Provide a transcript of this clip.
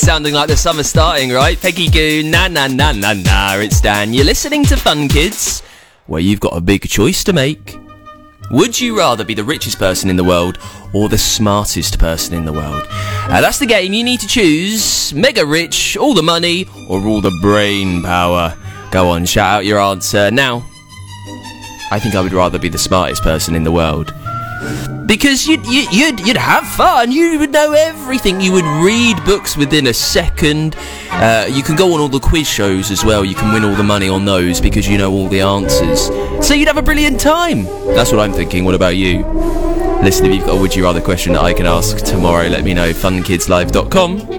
sounding like the summer's starting, right? Peggy Goo, na na na na na, it's Dan. You're listening to Fun Kids, where you've got a big choice to make. Would you rather be the richest person in the world or the smartest person in the world? That's the game. You need to choose mega rich, all the money, or all the brain power. Go on, shout out your answer. Now, I think I would rather be the smartest person in the world. Because you'd have fun, you would know everything, you would read books within a second, you can go on all the quiz shows as well, you can win all the money on those because you know all the answers. So you'd have a brilliant time. That's what I'm thinking. What about you? Listen, if you've got a would you rather question that I can ask tomorrow, let me know, funkidslive.com.